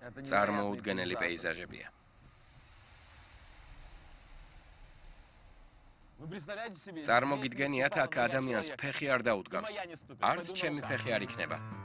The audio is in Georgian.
წარმოუდგენელი პეიზაჟებია. წარმოგიდგენიათ, აქ ადამიანს ფეხი არ დაუდგამს. არც ჩემი ფეხი არ იქნება.